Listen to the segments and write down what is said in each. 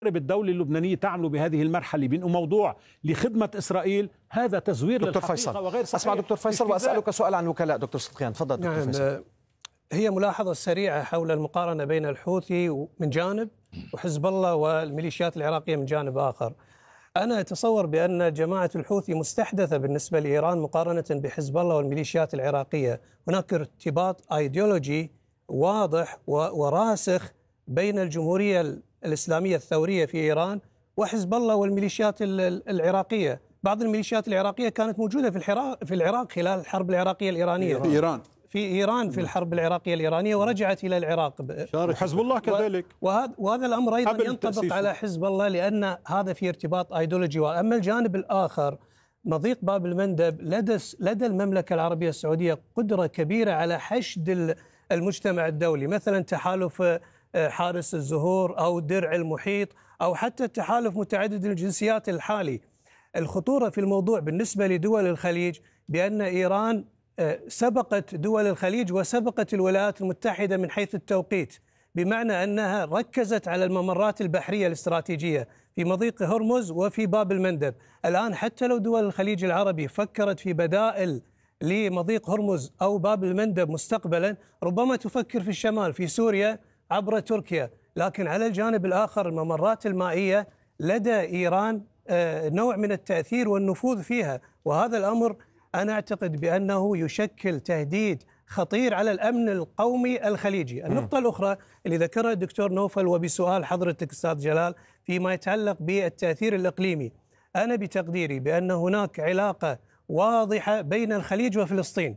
الدولة اللبنانية تعمل بهذه المرحلة بأنه موضوع لخدمة إسرائيل هذا تزوير دكتور فيصل. وغير صحيح. أسمع دكتور فيصل وأسألك سؤال عن الوكلاء. دكتور صدقيان تفضل. دكتور فيصل. هي ملاحظة سريعة حول المقارنة بين الحوثي من جانب وحزب الله والميليشيات العراقية من جانب آخر. أنا أتصور بأن جماعة الحوثي مستحدثة بالنسبة لإيران مقارنة بحزب الله والميليشيات العراقية. هناك ارتباط أيديولوجي واضح وراسخ بين الجمهورية الإسلامية الثورية في إيران وحزب الله والميليشيات العراقية. بعض الميليشيات العراقية كانت موجودة في العراق خلال الحرب العراقية الإيرانية في إيران في الحرب العراقية الإيرانية ورجعت إلى العراق. وحزب الله كذلك. وهذا الأمر أيضا ينطبق على حزب الله لأن هذا في ارتباط أيديولوجي. أما الجانب الآخر مضيق باب المندب لدى المملكة العربية السعودية قدرة كبيرة على حشد المجتمع الدولي، مثلا تحالف حارس الزهور أو درع المحيط أو حتى التحالف متعدد الجنسيات الحالي. الخطورة في الموضوع بالنسبة لدول الخليج بأن إيران سبقت دول الخليج وسبقت الولايات المتحدة من حيث التوقيت، بمعنى أنها ركزت على الممرات البحرية الاستراتيجية في مضيق هرمز وفي باب المندب. الآن حتى لو دول الخليج العربي فكرت في بدائل لمضيق هرمز أو باب المندب مستقبلا، ربما تفكر في الشمال في سوريا عبر تركيا. لكن على الجانب الآخر الممرات المائية لدى إيران نوع من التأثير والنفوذ فيها، وهذا الأمر أنا أعتقد بأنه يشكل تهديد خطير على الأمن القومي الخليجي. النقطة الأخرى اللي ذكرها الدكتور نوفل وبسؤال حضرتك أستاذ جلال فيما يتعلق بالتأثير الإقليمي، أنا بتقديري بأن هناك علاقة واضحة بين الخليج وفلسطين.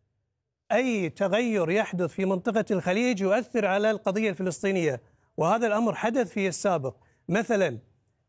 أي تغير يحدث في منطقة الخليج يؤثر على القضية الفلسطينية، وهذا الأمر حدث في السابق. مثلا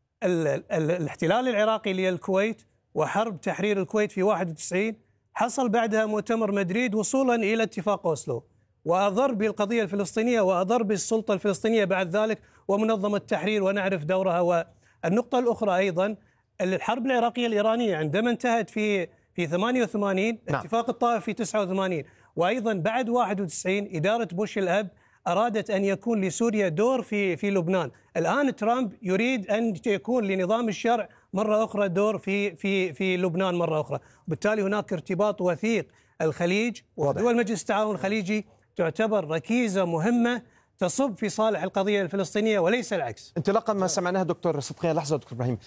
الاحتلال العراقي للكويت وحرب تحرير الكويت في 91 حصل بعدها مؤتمر مدريد وصولا إلى اتفاق أوسلو، وأضر بالقضية الفلسطينية وأضر بالسلطة الفلسطينية بعد ذلك ومنظمة التحرير ونعرف دورها. والنقطة الأخرى أيضا الحرب العراقية الإيرانية عندما انتهت في 88 اتفاق الطائف في 89 وأيضا بعد 91 إدارة بوش الأب أرادت أن يكون لسوريا دور في لبنان. الآن ترامب يريد أن يكون لنظام الشرع مرة أخرى دور في لبنان مرة أخرى، وبالتالي هناك ارتباط وثيق. الخليج ودول مجلس التعاون الخليجي تعتبر ركيزة مهمة تصب في صالح القضية الفلسطينية وليس العكس. انطلاقا ما سمعناه دكتور صدقيان، لحظة دكتور إبراهيم،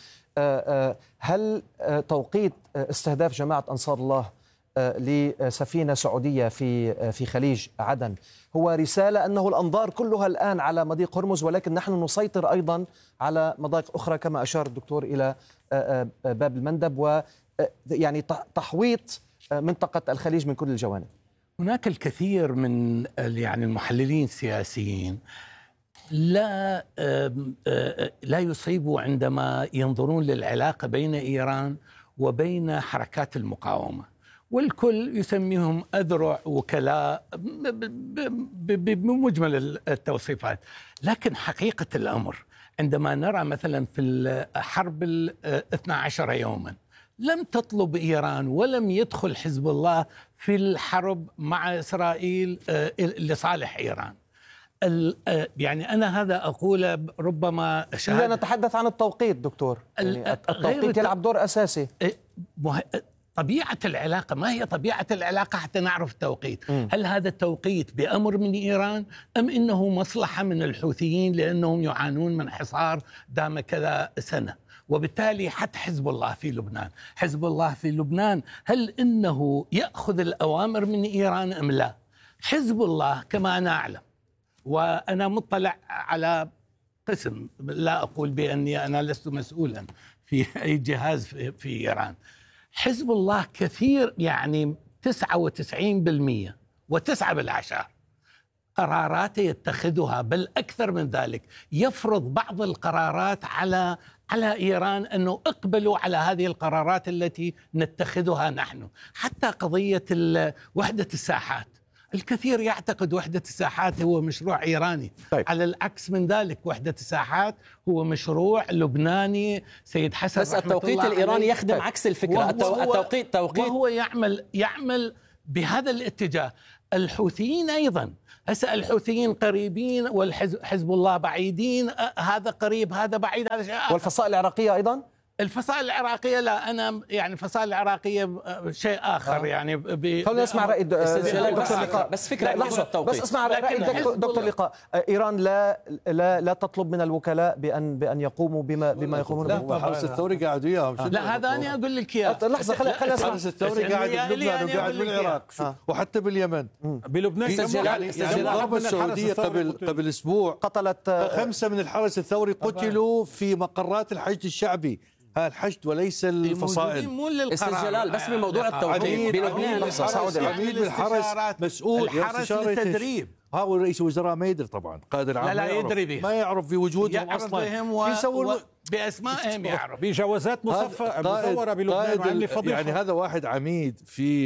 هل توقيت استهداف جماعة أنصار الله لسفينة سعودية في خليج عدن هو رسالة أنه الأنظار كلها الآن على مضيق هرمز، ولكن نحن نسيطر أيضا على مضايق أخرى كما أشار الدكتور إلى باب المندب ويعني تحويط منطقة الخليج من كل الجوانب؟ هناك الكثير من يعني المحللين السياسيين لا يصيبوا عندما ينظرون للعلاقة بين إيران وبين حركات المقاومة، والكل يسميهم أذرع وكلاء بمجمل التوصيفات. لكن حقيقة الأمر عندما نرى مثلا في الحرب 12 يوما لم تطلب إيران ولم يدخل حزب الله في الحرب مع إسرائيل لصالح إيران. يعني أنا هذا أقول ربما لا نتحدث عن التوقيت دكتور، يعني التوقيت يلعب دور أساسي. طبيعة العلاقة، ما هي طبيعة العلاقة حتى نعرف التوقيت؟ هل هذا التوقيت بأمر من إيران أم إنه مصلحة من الحوثيين لأنهم يعانون من حصار دام كذا سنة؟ وبالتالي حتى حزب الله في لبنان هل إنه يأخذ الأوامر من إيران أم لا؟ حزب الله كما أنا أعلم وأنا مطلع على قسم، لا أقول بأني أنا لست مسؤولا في أي جهاز في إيران، حزب الله كثير يعني 99% و9 قراراته يتخذها، بل أكثر من ذلك يفرض بعض القرارات على إيران أنه اقبلوا على هذه القرارات التي نتخذها نحن. حتى قضية وحدة الساحات، الكثير يعتقد وحدة الساحات هو مشروع إيراني. طيب. على العكس من ذلك وحدة الساحات هو مشروع لبناني سيد حسن بس التوقيت الإيراني يخدم عكس الفكرة. التوقيت وهو يعمل بهذا الاتجاه. الحوثيين أيضا، هسه الحوثيين قريبين والحزب الله بعيدين، هذا قريب هذا بعيد، هذا شيء آخر. والفصائل العراقية أيضا؟ الفصائل العراقية لا، أنا يعني الفصائل العراقية شيء آخر. يعني خلينا نسمع رأي دكتور لقاء. بس فكرة لحظة، بس اسمع رأي دكتور لقاء. إيران لا تطلب من الوكلاء بأن يقوموا بما يقومون به. لا، حرس الثوري قاعد وياهم. لا، هذا أنا أقول لك إياه. لحظة، خلينا حرس الثوري قاعد بلبنان وقاعد بالعراق وحتى باليمن. بلبنان يعني الضربة السعودية قبل أسبوع قتلت 5 من الحرس الثوري قتلوا في مقرات الحشد الشعبي. الحشد وليس الفصائل. استسجال بس بموضوع التوحيد بلبنان. عميد بالحرس مسؤول الحرس للتدريب. هو رئيس الوزراء ما يدري طبعا، قائد العام لا يدري بهم، ما يعرف في وجودهم اصلا، باسمائهم يعرف، بجوازات مزوره بلبنان وعامل فضيحه. يعني هذا واحد عميد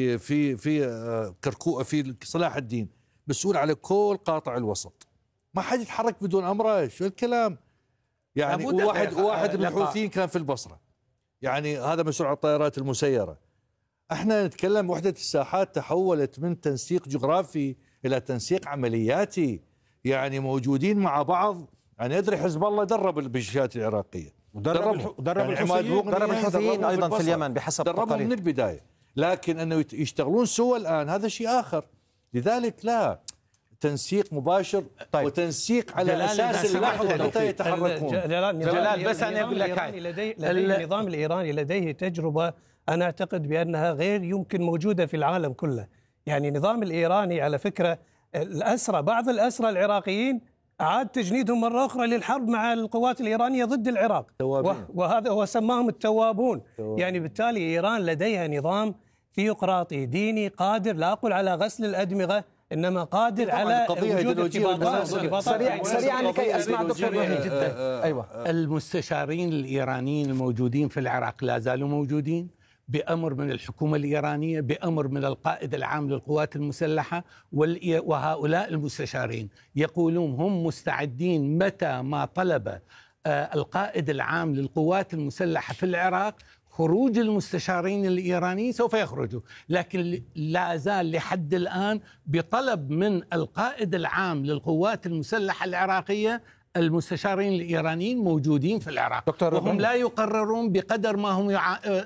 في كركوك في صلاح الدين، مسؤول على كل قاطع الوسط، ما حد يتحرك بدون امره. شو الكلام يعني؟ واحد من الحوثيين كان في البصره، يعني هذا مسؤول على الطائرات المسيره. احنا نتكلم وحده الساحات تحولت من تنسيق جغرافي الى تنسيق عملياتي، يعني موجودين مع بعض. يعني ادري حزب الله درب الميليشيات العراقيه، درب الحوثيين ايضا في اليمن بحسب دربهم من البدايه، لكن انه يشتغلون سوا الان هذا شيء اخر. لذلك لا تنسيق مباشر. طيب. وتنسيق على اساس اللحظه متى يتحركون. جلال بس انا اقول لك لدي النظام الايراني لديه تجربه انا اعتقد بانها غير يمكن موجوده في العالم كله. يعني النظام الايراني على فكره الاسرى، بعض الاسرى العراقيين اعاد تجنيدهم مره اخرى للحرب مع القوات الايرانيه ضد العراق، وهذا هو سماهم التوابون. يعني بالتالي ايران لديها نظام ثيوقراطي ديني قادر، لا اقول على غسل الادمغه، انما قادر على وجود ارتباطات. سريعا لكي اسمع دكتور جدا. ايوه، المستشارين الايرانيين الموجودين في العراق لا زالوا موجودين بأمر من الحكومة الإيرانية، بأمر من القائد العام للقوات المسلحة، وهؤلاء المستشارين يقولون هم مستعدين متى ما طلب القائد العام للقوات المسلحة في العراق خروج المستشارين الإيرانيين سوف يخرجوا، لكن لا زال لحد الآن بطلب من القائد العام للقوات المسلحة العراقية المستشارين الإيرانيين موجودين في العراق، وهم لا يقررون بقدر ما هم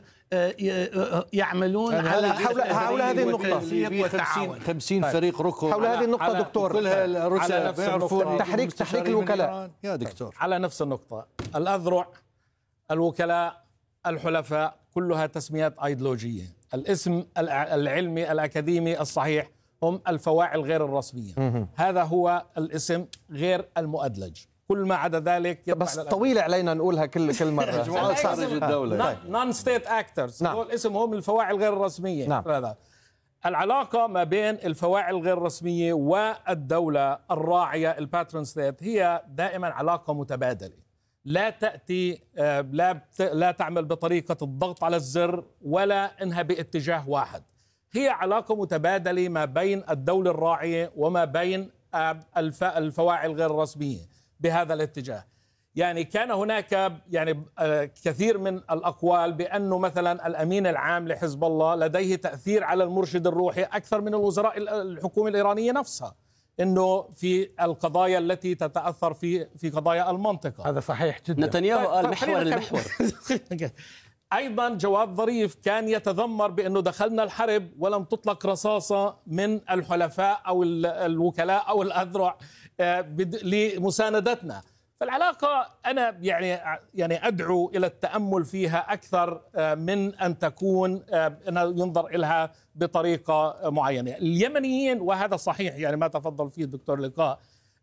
يعملون على حول هذه النقطة. 50 فريق ركن حول هذه النقطة دكتور، كلها الروسيا يعرفون تحريك الوكلاء يا دكتور. على نفس النقطة، الأذرع، الوكلاء، الحلفاء، كلها تسميات أيديولوجية. الاسم العلمي الأكاديمي الصحيح هم الفواعل غير الرسمية. هذا هو الاسم غير المؤدلج. كل ما عدا ذلك بس طويل علينا نقولها كل مرة. مجموعات خارج الدولة، نون ستيت اكترز، هو اسمهم الفواعل غير الرسمية. نعم. العلاقة ما بين الفواعل غير الرسمية والدولة الراعية الباترون ستيت هي دائما علاقة متبادلة، لا تأتي لا تعمل بطريقة الضغط على الزر ولا انها باتجاه واحد. هي علاقة متبادلة ما بين الدولة الراعية وما بين الفواعل غير الرسمية بهذا الاتجاه. يعني كان هناك يعني كثير من الأقوال بأنه مثلا الأمين العام لحزب الله لديه تأثير على المرشد الروحي أكثر من الوزراء الحكومة الإيرانية نفسها، إنه في القضايا التي تتأثر في قضايا المنطقة. هذا صحيح جدا. نتنياهو قال محور المحور. أيضا جواد ظريف كان يتذمر بأنه دخلنا الحرب ولم تطلق رصاصة من الحلفاء أو الوكلاء أو الأذرع لمساندتنا. فالعلاقة أنا يعني أدعو إلى التأمل فيها أكثر من أن تكون أنه ينظر إلها بطريقة معينة. اليمنيين، وهذا صحيح يعني ما تفضل فيه الدكتور لقاء،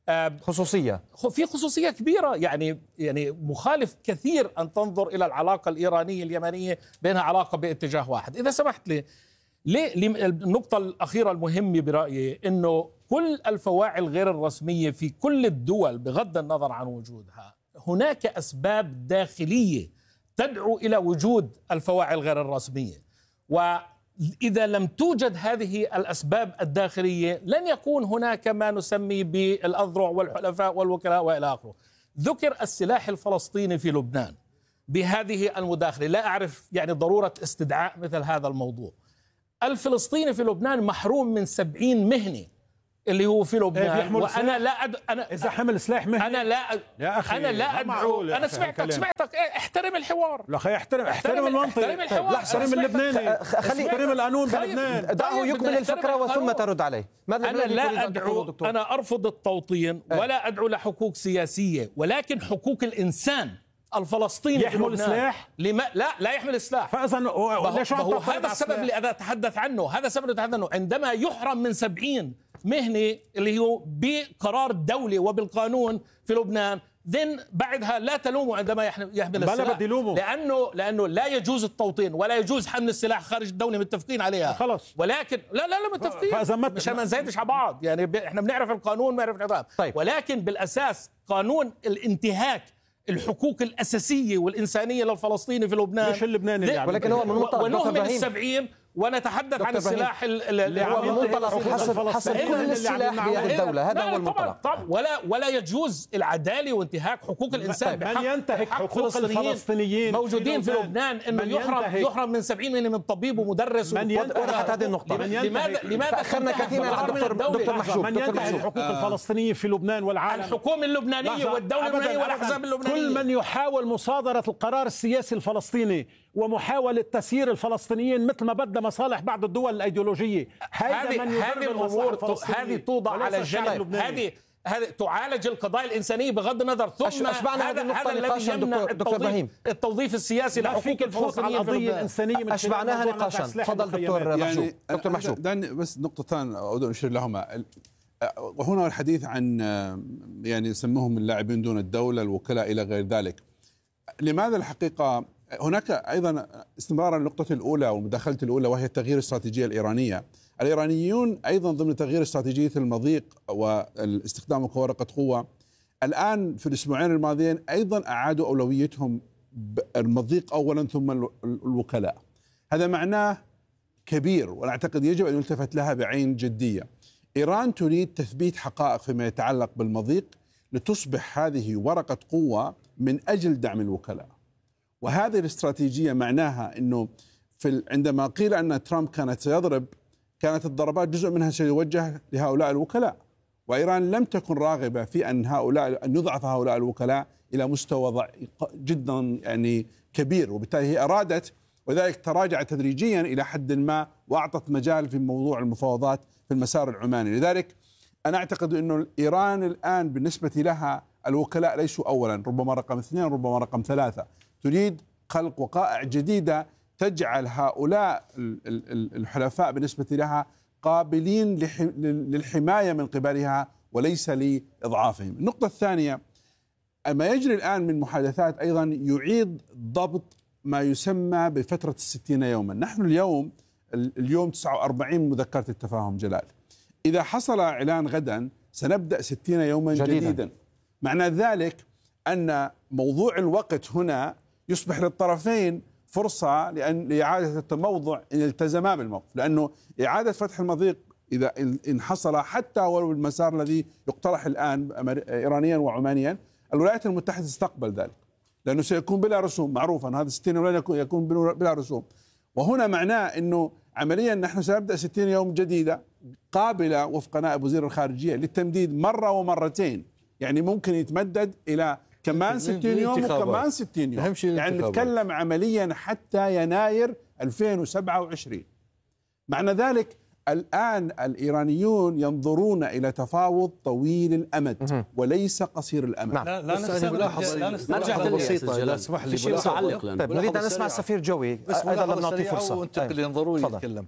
في خصوصية كبيرة، يعني مخالف كثير أن تنظر إلى العلاقة الإيرانية اليمنية بأنها علاقة باتجاه واحد. إذا سمحت لي النقطة الأخيرة المهمة برأيي أنه كل الفواعل غير الرسمية في كل الدول بغض النظر عن وجودها هناك أسباب داخلية تدعو إلى وجود الفواعل غير الرسمية، وإذا لم توجد هذه الأسباب الداخلية لن يكون هناك ما نسمي بالأذرع والحلفاء والوكلاء وإلى آخره. ذكر السلاح الفلسطيني في لبنان بهذه المداخلة، لا أعرف يعني ضرورة استدعاء مثل هذا الموضوع. الفلسطيني في لبنان محروم من 70 مهنة اللي هو في لبنان، وانا لا انا اذا حمل سلاح مهني انا لا يا أخي انا لا ادعو. انا سمعتك احترم الحوار. لا اخي احترم المنطق، احترم اللبناني، احترم القانون بلبنان. دعه يكمل الفكره وثم ترد عليه. انا لا ادعو، انا ارفض التوطين ولا ادعو لحقوق سياسيه، ولكن حقوق الانسان الفلسطيني يحمل سلاح؟ لا يحمل سلاح. فاذا ليش هذا السبب اللي اتحدث عنه، هذا السبب اللي اتحدث عنه. عندما يحرم من 70 مهنة اللي هو بقرار الدولة وبالقانون في لبنان، ذن بعدها لا تلومه عندما يحمل السلاح. بدي لومه لأنه لا يجوز التوطين ولا يجوز حمل السلاح خارج الدولة، متفقين عليها خلص. ولكن لا متفقين، مش ما نزايدش على بعض، يعني احنا بنعرف القانون، بنعرف العقاب. طيب. ولكن بالأساس قانون الانتهاك الحقوق الأساسية والإنسانية للفلسطيني في لبنان، مش اللبناني يعني. ولكن هو من منطلق ونهمل 70 ونتحدث عن السلاح اللي هو من منطلق حسب كل السلاح بيد الدولة. هذا هو المنطلق. طبعا ولا يجوز العدالة وانتهاك حقوق الإنسان. من ينتهك حقوق الفلسطينيين موجودين في لبنان انه يحرم من 70 من طبيب ومدرس. وضحت هذه النقطة. لماذا تأخرنا كثيرا دكتور محجوب؟ من ينتهك حقوق الفلسطينيين في لبنان والعالم؟ الحكومة اللبنانية والدولة اللبنانية والأحزاب اللبنانية. كل من يحاول مصادرة القرار السياسي الفلسطيني ومحاولة تسيير الفلسطينيين مثل ما بدها مصالح بعض الدول الأيديولوجية، هذه الأمور هذه توضع على الجانب. هذه تعالج القضايا الإنسانية بغض النظر. ثم هذا الذي يمنع التوظيف السياسي لحقوق الفلسطينيين في القضية الإنسانية. أشبعناها نقاشا. تفضل دكتور محجوب. دكتور محجوب، دعني بس نقطتان أود أن أشير لهما. وهنا الحديث عن يعني يسموهم اللاعبين دون الدولة، الوكلاء إلى غير ذلك. لماذا الحقيقة هناك أيضا استمرارا للنقطة الأولى والمداخلة الأولى، وهي تغيير الاستراتيجية الإيرانية. الإيرانيون أيضا ضمن تغيير استراتيجية المضيق والاستخدام كورقة قوة، الآن في الأسبوعين الماضيين أيضا أعادوا أولويتهم المضيق أولا ثم الوكلاء. هذا معناه كبير، وأنا أعتقد يجب أن يلتفت لها بعين جدية. إيران تريد تثبيت حقائق فيما يتعلق بالمضيق لتصبح هذه ورقة قوة من أجل دعم الوكلاء. وهذه الاستراتيجية معناها أنه عندما قيل أن ترامب كانت سيضرب، كانت الضربات جزء منها سيوجه لهؤلاء الوكلاء، وإيران لم تكن راغبة في أن يضعف هؤلاء الوكلاء إلى مستوى جدا يعني كبير، وبالتالي هي أرادت، وذلك تراجعت تدريجيا إلى حد ما وأعطت مجال في موضوع المفاوضات في المسار العماني. لذلك أنا أعتقد أنه إيران الآن بالنسبة لها الوكلاء ليسوا أولا، ربما رقم 2، ربما رقم 3. تريد خلق وقائع جديدة تجعل هؤلاء الحلفاء بالنسبة لها قابلين للحماية من قبلها وليس لإضعافهم. النقطة الثانية، ما يجري الآن من محادثات أيضا يعيد ضبط ما يسمى بفترة 60 يوما. نحن اليوم 49 مذكرة التفاهم جلال. إذا حصل إعلان غدا سنبدأ 60 يوما جديدا. معنى ذلك أن موضوع الوقت هنا يصبح للطرفين فرصة لإعادة التموضع إن التزما بالموقف، لأنه إعادة فتح المضيق إذا إن حصل حتى ولو بالمسار الذي يقترح الآن إيرانيا وعمانيا، الولايات المتحدة تستقبل ذلك، لأنه سيكون بلا رسوم. معروف أن هذا 60 يوم يكون بلا رسوم. وهنا معناه أنه عمليا نحن سنبدأ 60 يوم جديدة قابلة وفق نائب وزير الخارجية للتمديد مرة ومرتين، يعني ممكن يتمدد إلى كمان 60 يوم وكمان 60 يوم، يعني نتكلم عمليا حتى يناير 2027. معنى ذلك الآن الإيرانيون ينظرون إلى تفاوض طويل الأمد وليس قصير الأمد. نرجع بسيطة إذا اسمح لي. طيب نريد أن نسمع السفير جوي أيضا لم نعطي فرصة وانتقل ينظروا يتكلم.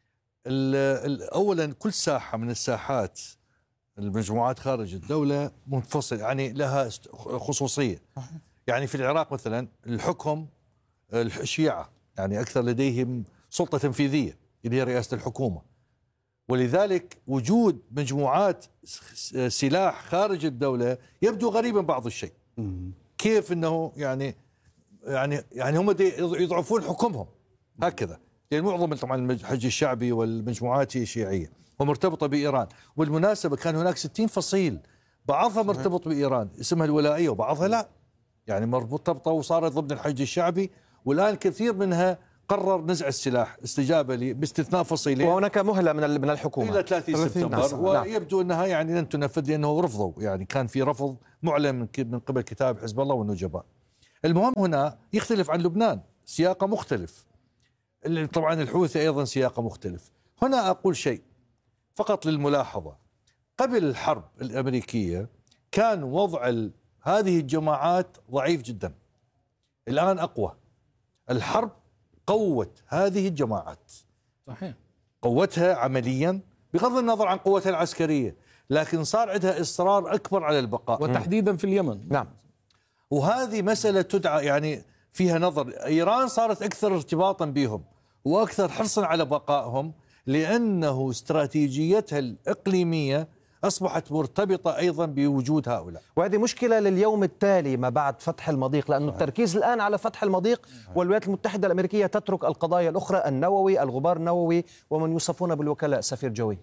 أولا كل ساحة من الساحات المجموعات خارج الدولة منفصل، يعني لها خصوصية. يعني في العراق مثلا الحكم الشيعة يعني أكثر لديهم سلطة تنفيذية اللي هي رئاسة الحكومة، ولذلك وجود مجموعات سلاح خارج الدولة يبدو غريبا بعض الشيء. كيف أنه يعني هم يضعفون حكمهم هكذا، يعني معظم طبعا الحج الشعبي والمجموعات هي شيعية ومرتبطة بإيران. والمناسبة كان هناك 60 فصيل بعضها مرتبط بإيران اسمها الولائية وبعضها لا، يعني مرتبطة وصارت ضمن الحج الشعبي، والآن كثير منها قرر نزع السلاح استجابة باستثناء فصيلين، وهناك مهلة من الحكومة إلى 30 سبتمبر، ويبدو أنها يعني لن تنفذ لأنه رفضوا، يعني كان في رفض معلن من قبل كتاب حزب الله والنجباء. المهم هنا يختلف عن لبنان، سياقه مختلف، طبعا الحوثي أيضا سياقه مختلف. هنا أقول شيء فقط للملاحظة، قبل الحرب الأمريكية كان وضع هذه الجماعات ضعيف جدا، الآن أقوى. الحرب قوت هذه الجماعات، صحيح، قوتها عمليا بغض النظر عن قوتها العسكرية، لكن صار عندها إصرار أكبر على البقاء، وتحديدا في اليمن. نعم. وهذه مسألة تدعى يعني فيها نظر. إيران صارت أكثر ارتباطا بهم وأكثر حرصا على بقائهم، لأنه استراتيجيتها الإقليمية أصبحت مرتبطة أيضا بوجود هؤلاء. وهذه مشكلة لليوم التالي ما بعد فتح المضيق، لأنه التركيز الآن على فتح المضيق، والولايات المتحدة الأمريكية تترك القضايا الأخرى، النووي، الغبار النووي، ومن يوصفون بالوكلاء. سفير جوي.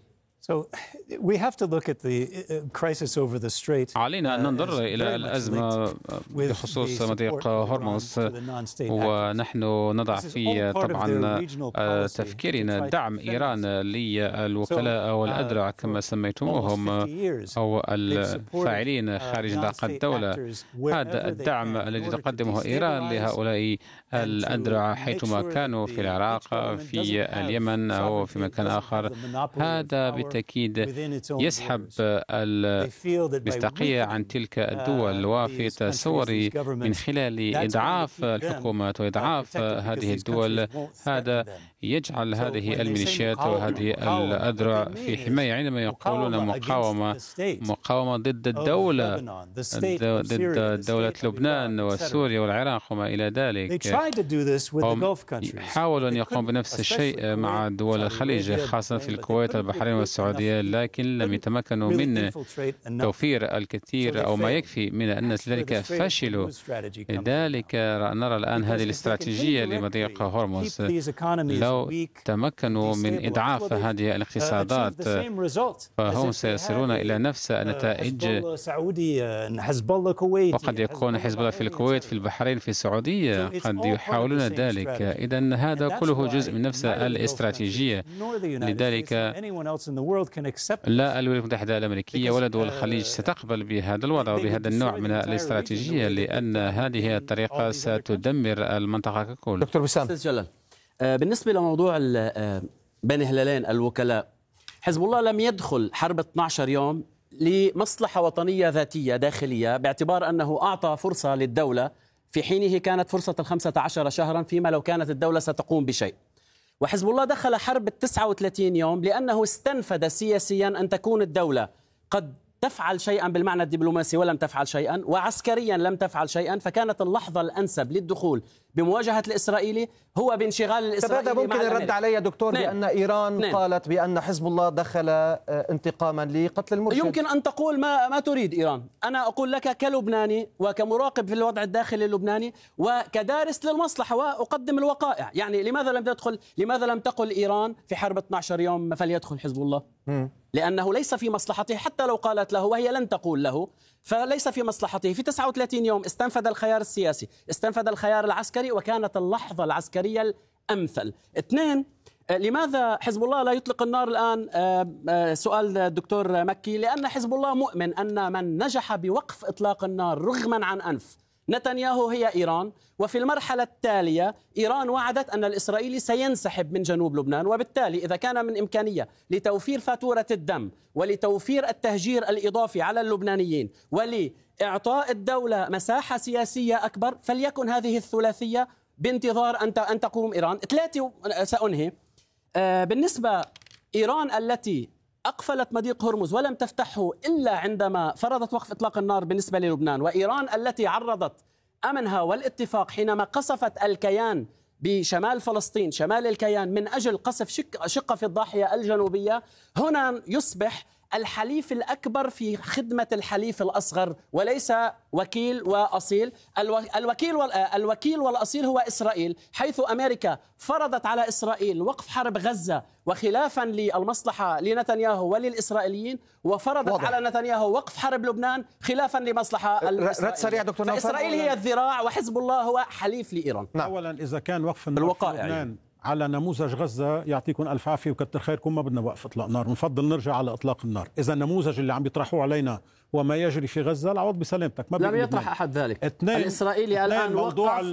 علينا أن ننظر إلى الأزمة بخصوص مضيق هرمز، ونحن نضع في طبعا تفكيرنا دعم إيران للوكلاء والأذرع كما سميتموهم، أو الفاعلين خارج نطاق الدولة. هذا الدعم الذي تقدمه إيران لهؤلاء الأذرع حيثما كانوا في العراق، في اليمن أو في مكان آخر، هذا بالتأكيد يسحب المصداقية عن تلك الدول. وفي تصوري من خلال إضعاف الحكومات وإضعاف هذه الدول، هذا يجعل هذه الميليشيات وهذه الأذرع في حماية. عندما يقولون مقاومة ضد الدولة، ضد دولة لبنان وسوريا والعراق وما إلى ذلك، هم حاولوا أن يقوموا بنفس الشيء مع دول الخليج، خاصة في الكويت والبحرين والسعودية، لكن لم يتمكنوا من توفير الكثير أو ما يكفي من أن ذلك فشلوا. لذلك نرى الآن هذه الاستراتيجية لمضيق هرمز، لو تمكنوا من إضعاف هذه الاقتصادات فهم سيصلون إلى نفس النتائج. وقد يكون حزب الله في الكويت، في البحرين، في السعودية، قد يحاولون ذلك. إذن هذا كله جزء من نفس الاستراتيجية. لذلك لا الولايات المتحدة الأمريكية ولا دول الخليج ستقبل بهذا الوضع وبهذا النوع من الاستراتيجية، لأن هذه الطريقة ستدمر المنطقة ككل. دكتور وسام. جلال، بالنسبة لموضوع بين هلالين الوكلاء، حزب الله لم يدخل حرب 12 يوم لمصلحة وطنية ذاتية داخلية، باعتبار أنه أعطى فرصة للدولة، في حينه كانت فرصة 15 شهرا فيما لو كانت الدولة ستقوم بشيء. وحزب الله دخل حرب 39 يوم لأنه استنفد سياسيا أن تكون الدولة قد تفعل شيئا بالمعنى الدبلوماسي ولم تفعل شيئا، وعسكريا لم تفعل شيئا، فكانت اللحظة الأنسب للدخول بمواجهة الإسرائيلي هو بانشغال الإسرائيلي. هذا ممكن الرد علي دكتور بأن إيران قالت بأن حزب الله دخل انتقاما لقتل المرشد. يمكن أن تقول ما تريد إيران. أنا أقول لك كلبناني وكمراقب في الوضع الداخلي اللبناني وكدارس للمصلحة وأقدم الوقائع، يعني لماذا لم تقل إيران في حرب 12 يوم فليدخل حزب الله؟ لأنه ليس في مصلحته، حتى لو قالت له وهي لن تقول له، فليس في مصلحته. في 39 يوم استنفذ الخيار السياسي، استنفذ الخيار العسكري، وكانت اللحظة العسكرية الأمثل. 2، لماذا حزب الله لا يطلق النار الآن؟ سؤال الدكتور مكي. لأن حزب الله مؤمن أن من نجح بوقف إطلاق النار رغما عن أنف نتنياهو هي إيران، وفي المرحلة التالية إيران وعدت أن الإسرائيلي سينسحب من جنوب لبنان، وبالتالي إذا كان من إمكانية لتوفير فاتورة الدم ولتوفير التهجير الإضافي على اللبنانيين ولإعطاء الدولة مساحة سياسية أكبر، فليكن هذه الثلاثية بانتظار أن تقوم إيران. 3 سأنهي. بالنسبة إيران التي أقفلت مضيق هرمز ولم تفتحه إلا عندما فرضت وقف إطلاق النار بالنسبة للبنان، وإيران التي عرضت أمنها والاتفاق حينما قصفت الكيان بشمال فلسطين، شمال الكيان، من أجل قصف شقة في الضاحية الجنوبية، هنا يصبح الحليف الأكبر في خدمة الحليف الأصغر وليس وكيل وأصيل. الوكيل والأصيل هو إسرائيل، حيث أمريكا فرضت على إسرائيل وقف حرب غزة وخلافا للمصلحة لنتنياهو وللإسرائيليين، وفرضت على نتنياهو وقف حرب لبنان خلافا لمصلحة الإسرائيليين. فإسرائيل هي الذراع وحزب الله هو حليف لإيران. أولا إذا كان وقف النار في لبنان على نموذج غزة يعطيكم ألف عافية وكتر خيركم، ما بدنا وقف إطلاق نار، بنفضل نرجع على إطلاق النار. إذا النموذج اللي عم يطرحوه علينا وما يجري في غزة العوض بسلامتك، ما لم يطرح أحد ذلك. الإسرائيلي الآن وقف